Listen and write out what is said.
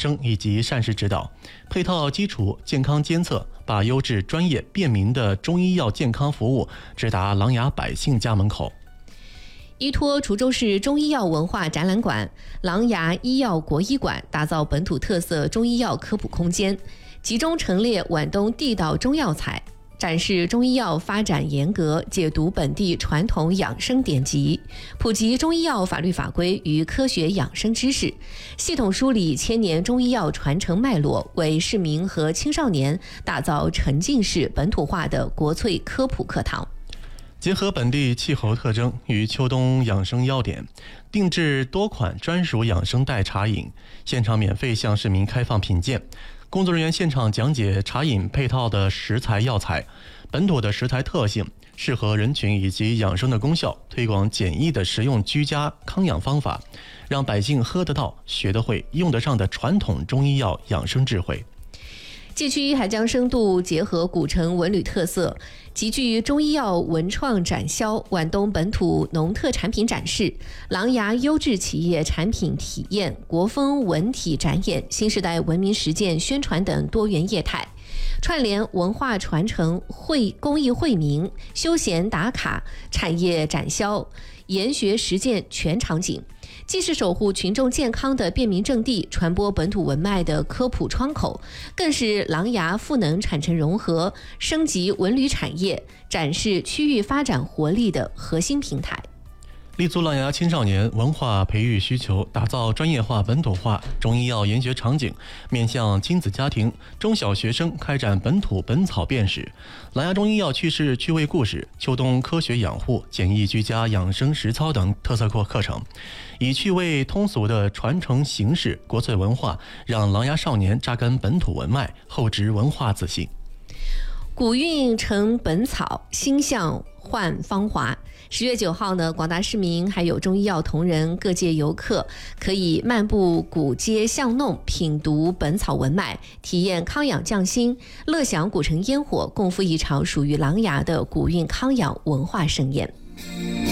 生以及膳食指导，配套基础健康监测，把优质、专业、便民的中医药健康服务直达琅琊百姓家门口。 依托滁州市中医药文化展览馆、琅琊医药国医馆，打造本土特色中医药科普空间，集中陈列皖东地道中药材，展示中医药发展沿革，解读本地传统养生典籍，普及中医药法律法规与科学养生知识，系统梳理千年中医药传承脉络，为市民和青少年打造沉浸式本土化的国粹科普课堂。 结合本地气候特征与秋冬养生要点，定制多款专属养生袋茶饮，现场免费向市民开放品鉴。工作人员现场讲解茶饮配套的食材药材、本土的食材特性、适合人群以及养生的功效，推广简易的实用居家康养方法，让百姓喝得到、学得会、用得上的传统中医药养生智慧。 借区还将深度结合古城文旅特色，集聚中医药文创展销、皖东本土农特产品展示、琅琊优质企业产品体验、国风文体展演、新时代文明实践宣传等多元业态，串联文化传承、公益惠民、休闲打卡、产业展销、研学实践全场景，既是守护群众健康的便民阵地，传播本土文脉的科普窗口，更是琅琊赋能产城融合、升级文旅产业、展示区域发展活力的核心平台。 立足琅琊青少年文化培育需求，打造专业化、本土化中医药研学场景，面向亲子家庭、中小学生开展本土本草辨识、琅琊中医药趣事趣味故事、秋冬科学养护、简易居家养生实操等特色课程，以趣味通俗的传承形式、国粹文化，让琅琊少年扎根本土文脉，厚植文化自信。 古韵成本草，新象焕芳华。10月9号呢，广大市民还有中医药同仁、各界游客可以漫步古街巷弄，品读本草文脉，体验康养匠心，乐享古城烟火，共赴一场属于琅琊的古韵康养文化盛宴。